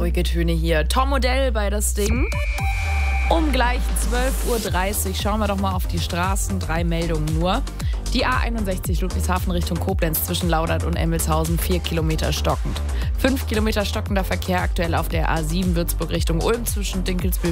ruhige Töne hier. Tom Odell bei Das Ding. Um gleich 12.30 Uhr schauen wir doch mal auf die Straßen. 3 Meldungen nur. Die A61 Ludwigshafen Richtung Koblenz zwischen Laudert und Emmelshausen 4 Kilometer stockend. 5 Kilometer stockender Verkehr aktuell auf der A7 Würzburg Richtung Ulm zwischen Dinkelsbühl